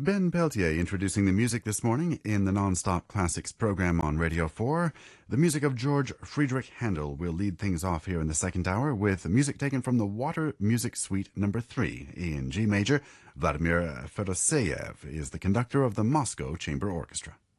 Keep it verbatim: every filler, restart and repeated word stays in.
Ben Peltier introducing the music this morning in the Non-Stop Classics program on Radio four. The music of George Friedrich Handel will lead things off here in the second hour with music taken from the Water Music Suite number three in G major. Vladimir Fedoseyev is the conductor of the Moscow Chamber Orchestra.